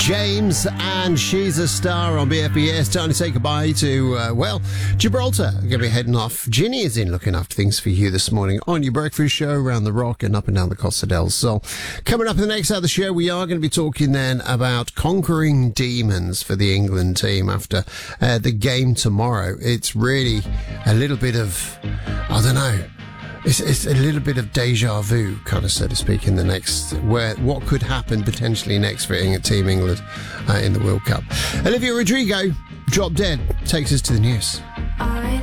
James and She's a Star on BFBS. Time to say goodbye to, Gibraltar. Going to be heading off. Ginny is in looking after things for you this morning on your breakfast show around the rock and up and down the Costa del Sol. Coming up in the next hour of the show, we are going to be talking then about conquering demons for the England team after the game tomorrow. It's really a little bit of, I don't know, It's a little bit of deja vu, kind of, so to speak, in the next, where what could happen potentially next for Team England in the World Cup. Olivia Rodrigo, Drop Dead, takes us to the news. I